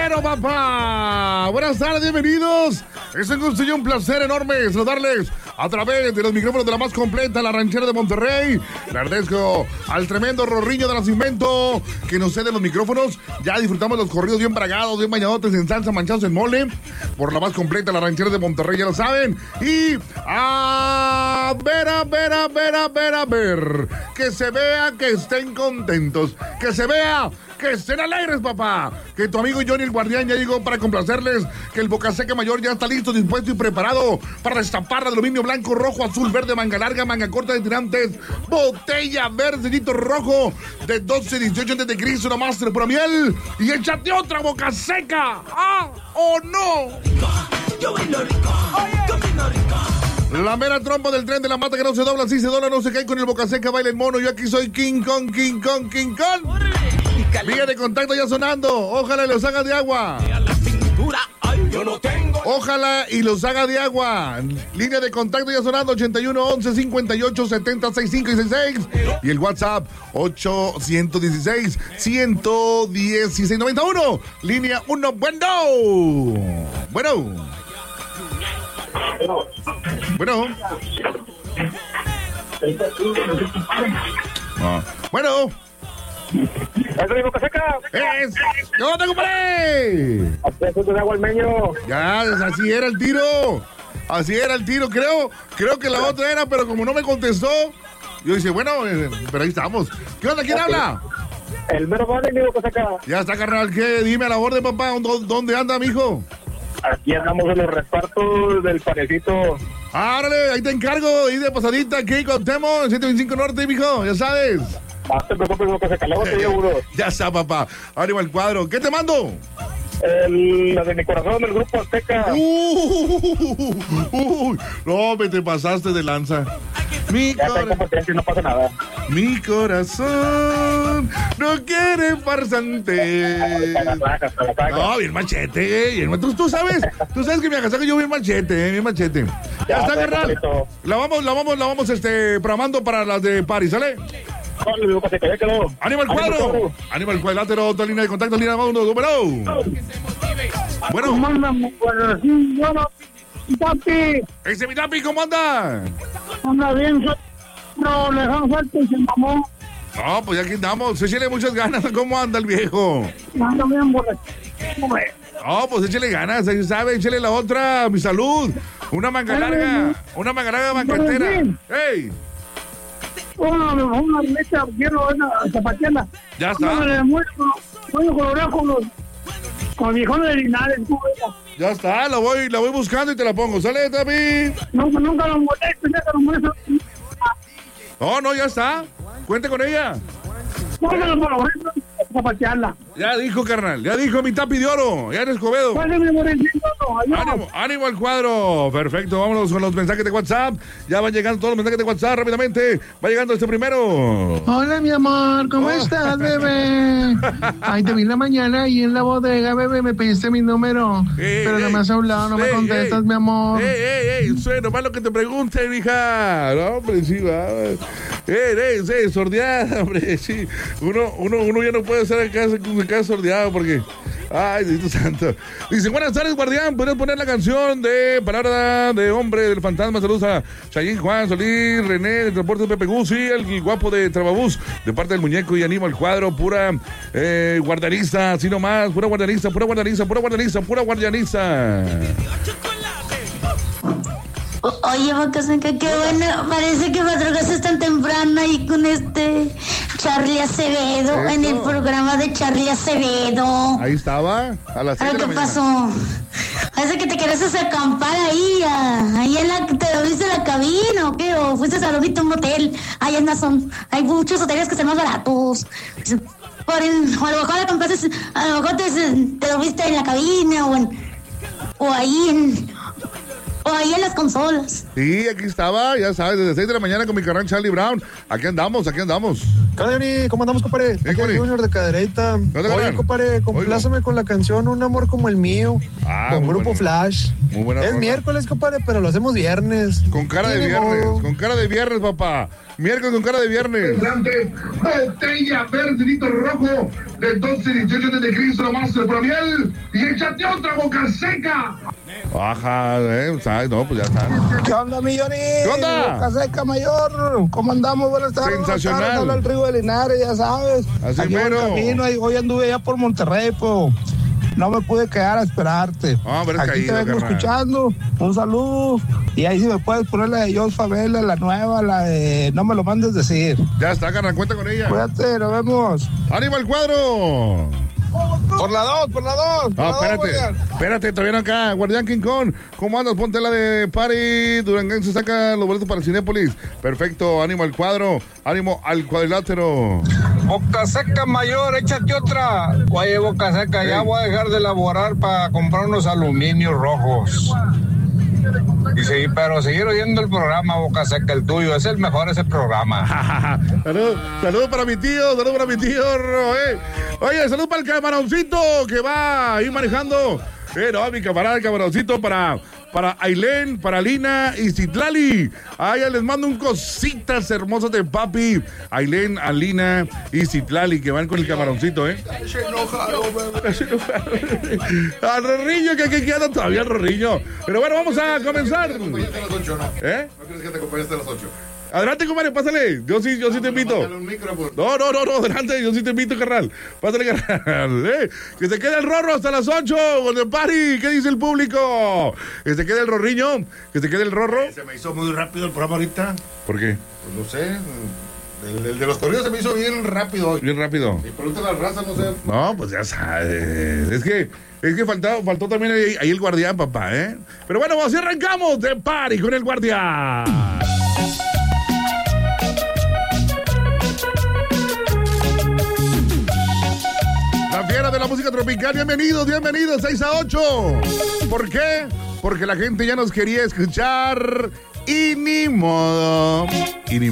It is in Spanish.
bueno, papá. Buenas tardes, bienvenidos. Es un gusto y un placer enorme saludarles a través de los micrófonos de la más completa, la ranchera de Monterrey. Le agradezco al tremendo Rorriño de Nacimiento que nos cede los micrófonos. Ya disfrutamos los corridos bien bragados, bien bañadotes en salsa, manchados en mole. Por la más completa, la ranchera de Monterrey, ya lo saben. Y a ver. Que se vea que estén contentos. Que se vea que estén alegres, papá. Que tu amigo Johnny el Guardián ya llegó para complacerles. Que el Boca Seca Mayor ya está listo, dispuesto y preparado para destapar de aluminio blanco, rojo, azul, verde, manga larga, manga corta de tirantes, botella verde, sellito rojo de 12-18 antes de Cristo, una máster por miel. Y échate otra Boca Seca. ¿Ah o no? Yo bailo rico, yo bailo rico. La mera trompa del tren de la mata que no se dobla, si se dobla no se cae con el Boca Seca, baila el mono. Yo aquí soy King Kong. Vía de contacto ya sonando. Ojalá y los haga de agua. Ojalá y los haga de agua. Línea de contacto ya sonando. 81 11 58 70 65 y 66. Y el WhatsApp 816 116 91. Línea 1. Bueno. Bueno. ¿Es el Boca Seca? ¡Yo te compré! Ya, así era el tiro. Creo que la otra era, pero como no me contestó, yo dije, bueno, pero ahí estamos. ¿Qué onda? ¿Quién habla? El mero padre, mi Boca Seca. Ya está, carnal. ¿Qué? Dime a la orden, papá. ¿Dónde anda, mijo? Aquí andamos en los repartos del panecito. ¡Árale! Ahí te encargo. Ahí de pasadita, aquí con Temo, 125 Norte, mijo. Ya sabes. No te preocupes, Boca Seca. Luego te digo, uno. Ya está, papá. Ánimo al cuadro. ¿Qué te mando? La de mi corazón, del grupo Azteca. No, me te pasaste de lanza. No pasa nada. Mi corazón no quiere farsante. No, bien machete. Tú sabes que me agasaco yo bien machete. Ya está, carnal. La vamos programando para las de París, ¿sale? ¡Ánimo al cuadro! ¡Ánimo al cuadrilátero! Otra línea de contacto, línea de uno, número. Bueno. Tapi. Ese mi Tapi, ¿cómo anda? Anda bien, no le dan falta y se mamó. No, pues aquí andamos. Échale muchas ganas. ¿Cómo anda el viejo? Anda bien, borracho. No, pues échale ganas, ¿sabe? Échale la otra, mi salud. Una manga larga banquetera. ¡Ey! Una leche, quiero esa zapatilla. Ya está. Con viejones de Linares. Ya está, la voy buscando y te la pongo. ¿Sale, Tapi? Nunca lo molesto, No, ya está. Cuente con ella. Ya dijo, carnal. Ya dijo mi Tapi de oro. Ya en Escobedo. Ánimo al cuadro. Perfecto, vámonos con los mensajes de WhatsApp. Ya van llegando todos los mensajes de WhatsApp rápidamente. Va llegando este primero. Hola, mi amor. ¿Cómo estás, bebé? Ay, te vi en la mañana ahí en la bodega, bebé. Me pediste mi número. Pero no me has hablado, no me contestas, mi amor. Soy nomás lo que te pregunten, hija. No, hombre, sí, va. Sordeada, hombre, sí. Uno ya no puede estar acá sordeado porque... Ay, Dios santo. Dice, buenas tardes, guardián. ¿Puedes poner la canción de Palabra de Hombre del Fantasma? Saludos a Chayín, Juan, Solís, René, del transporte de Pepe Guzzi, el guapo de Trababús, de parte del muñeco y Animo al cuadro, pura guardianiza, así nomás, pura guardianiza. Oye, Boca Seca, qué bueno. Parece que madrugaste tan temprano ahí con Charlie Acevedo. Eso. En el programa de Charlie Acevedo. Ahí estaba, a las 7 de la mañana. ¿Qué pasó? Parece que te querés acampar ahí ¿te dormiste en la cabina o qué? ¿O fuiste a dormirte a un motel? Ahí en hay muchos hoteles que están más baratos. O a lo mejor acampaste, a lo mejor te dormiste en la cabina o ahí en las consolas. Sí, aquí estaba, ya sabes, desde 6 de la mañana con mi carnal Charlie Brown. Aquí andamos. ¿Qué onda, Johnny? ¿Cómo andamos, compadre? Aquí el Junior de Cadereyta. Oye, compadre, complázame con la canción Un amor como el mío, con Grupo Flash. Muy buena Es rola. miércoles, compadre, pero lo hacemos viernes. Con cara de viernes, con cara de viernes, papá. Miércoles con cara de viernes. Botella verde, litro rojo, del 12-18 de Cristo, nomás por miel, y échate otra boca seca. Ajá, no, pues ya está. ¿Qué onda, mi Johnny? ¿Qué onda? Boca Seca Mayor. ¿Cómo andamos? Buenas tardes. Sensacional. Buenas tardes. Habla el Río de Linares, ya sabes. Así Aquí voy en mero. camino, hoy anduve allá por Monterrey, pues. No me pude quedar a esperarte. Hombre, Aquí caído, te vengo carnal. escuchando. Un saludo. Y ahí si me puedes poner la de Jos Favela, la nueva, la de No me lo mandes decir. Ya está, carnal, cuenta con ella. Cuídate, nos vemos. ¡Ánimo al cuadro! Por la 2, por la 2. No, espérate, todavía no acá. Guardián King Kong, ¿cómo andas? Ponte la de Party. Duranguense saca los boletos para Cinépolis. Perfecto, ánimo al cuadro, ánimo al cuadrilátero. Boca Seca Mayor, échate otra. Oye, Boca Seca, ya voy a dejar de elaborar para comprar unos aluminios rojos. Y sí, pero seguir oyendo el programa, Boca Seca, el tuyo. Es el mejor ese programa. Saludos para mi tío, Oye, saludos para el camaroncito que va ahí manejando. No, mi camarada, el camaroncito para Ailén, para Lina y Citlali. Ay, les mando un cositas hermosas de papi. Ailén, Alina y Citlali que van con el camaroncito, Al Rorriño, que anda todavía el Rorriño. Pero bueno, vamos a comenzar. ¿No crees que te acompañaste a las 8? Adelante, compadre, pásale. Yo sí te invito. No, adelante, yo sí te invito, carnal. Pásale, carnal. Que se quede el Rorro hasta las 8 con el party. ¿Qué dice el público? Que se quede el Rorriño, que se quede el Rorro. Se me hizo muy rápido el programa ahorita. ¿Por qué? Pues no sé. El de los corridos se me hizo bien rápido hoy. Bien rápido. Y pregúntale a la raza, no sé. No, pues ya sabes. Es que faltó también ahí el guardián, papá, Pero bueno, así arrancamos de party con el guardián. La fiera de la música tropical, bienvenidos, 6 a 8. ¿Por qué? Porque la gente ya nos quería escuchar y ni modo.